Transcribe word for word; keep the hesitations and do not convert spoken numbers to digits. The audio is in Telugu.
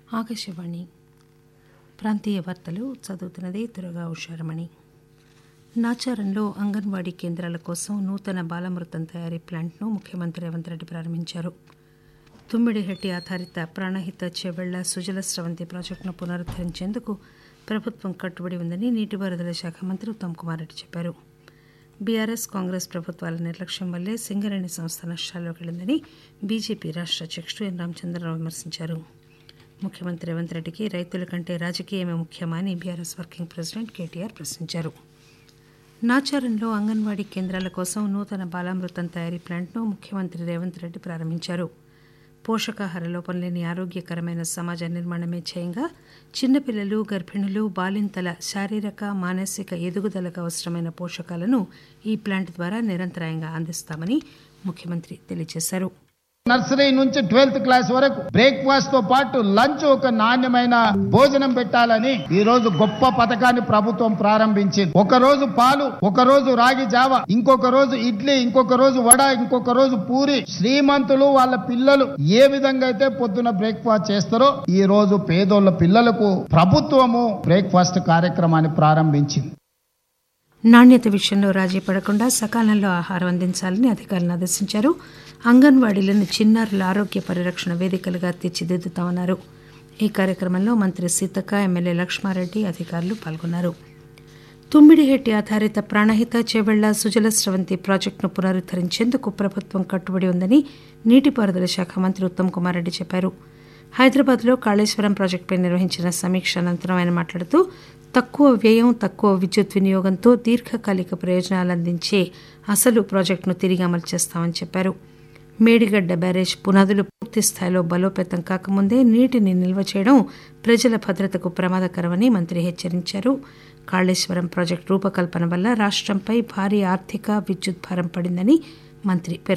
ఆకాశవాణి ప్రాంతీయ వార్తలు చదువుతున్నది దుర్గా ఉషారమణి. నాచారంలో అంగన్వాడీ కేంద్రాల కోసం నూతన బాలామృతం తయారీ ప్లాంట్ను ముఖ్యమంత్రి రేవంత్ రెడ్డి ప్రారంభించారు. తుమ్మిడిహెట్టి ఆధారిత ప్రాణహిత చెవెళ్ల సుజల స్రవంతి ప్రాజెక్టును పునరుద్దరించేందుకు ప్రభుత్వం కట్టుబడి ఉందని నీటిపారుదల శాఖ మంత్రి ఉత్తమ్ కుమార్ రెడ్డి చెప్పారు. బీఆర్ఎస్ కాంగ్రెస్ ప్రభుత్వాల నిర్లక్ష్యం వల్లే సింగరేణి సంస్థ నష్టాల్లోకి వెళ్లిందని బీజేపీ రాష్ట్ర అధ్యక్షుడు ఎన్ రామచంద్రరావు విమర్శించారు. ముఖ్యమంత్రి రేవంత్ రెడ్డికి రైతుల కంటే రాజకీయమే ముఖ్యమా అని బీఆర్ఎస్ వర్కింగ్ ప్రెసిడెంట్ కేటీఆర్ ప్రశ్నించారు. నాచారంలో అంగన్వాడీ కేంద్రాల కోసం నూతన బాలామృతం తయారీ ప్లాంట్ను ముఖ్యమంత్రి రేవంత్ రెడ్డి ప్రారంభించారు. పోషకాహార లోపం లేని ఆరోగ్యకరమైన సమాజ నిర్మాణమే ధ్యేయంగా చిన్నపిల్లలు, గర్భిణులు, బాలింతల శారీరక, మానసిక ఎదుగుదలకు అవసరమైన పోషకాలను ఈ ప్లాంట్ ద్వారా నిరంతరాయంగా అందిస్తామని ముఖ్యమంత్రి తెలియజేశారు. నర్సరీ నుంచి ట్వెల్త్ క్లాస్ వరకు బ్రేక్ఫాస్ట్ తో పాటు లంచ్ ఒక నాణ్యమైన భోజనం పెట్టాలని ఈ రోజు గొప్ప పథకాన్ని ప్రభుత్వం ప్రారంభించింది. ఒక రోజు పాలు, ఒక రోజు రాగి జావ, ఇంకొక రోజు ఇడ్లీ, ఇంకొక రోజు వడ, ఇంకొక రోజు పూరి. శ్రీమంతులు వాళ్ళ పిల్లలు ఏ విధంగా అయితే పొద్దున బ్రేక్ఫాస్ట్ చేస్తారో ఈ రోజు పేదోళ్ల పిల్లలకు ప్రభుత్వము బ్రేక్ఫాస్ట్ కార్యక్రమాన్ని ప్రారంభించింది. నాణ్యత విషయంలో రాజీ పడకుండా సకాలంలో ఆహారం అందించాలని అధికారులను ఆదేశించారు. అంగన్వాడీలను చిన్నారుల ఆరోగ్య పరిరక్షణ వేదికలుగా తీర్చిదిద్దుతామన్నారు. ఈ కార్యక్రమంలో మంత్రి సీతక్క, ఎమ్మెల్యే లక్ష్మారెడ్డి అధికారులు పాల్గొన్నారు. తుమ్మిడిహెట్టి ఆధారిత ప్రాణహిత చెవెళ్ల సుజల స్రవంతి ప్రాజెక్టును పునరుద్దరించేందుకు ప్రభుత్వం కట్టుబడి ఉందని నీటిపారుదల శాఖ మంత్రి ఉత్తమ్ కుమార్ రెడ్డి చెప్పారు. హైదరాబాద్లో కాళేశ్వరం ప్రాజెక్టుపై నిర్వహించిన సమీక్ష అనంతరం ఆయన మాట్లాడుతూ తక్కువ వ్యయం, తక్కువ విద్యుత్ వినియోగంతో దీర్ఘకాలిక ప్రయోజనాలు అందించే అసలు ప్రాజెక్టును తిరిగి అమలు చేస్తామని చెప్పారు. మేడిగడ్డ బ్యారేజ్ పునాదులు పూర్తి స్థాయిలో బలోపేతం కాకముందే నీటిని నిల్వ చేయడం ప్రజల భద్రతకు ప్రమాదకరమని మంత్రి హెచ్చరించారు. కాళేశ్వరం ప్రాజెక్టు రూపకల్పన వల్ల రాష్ట్రంపై భారీ ఆర్థిక, విద్యుత్ భారం పడిందని మంత్రి పేర్కొన్నారు.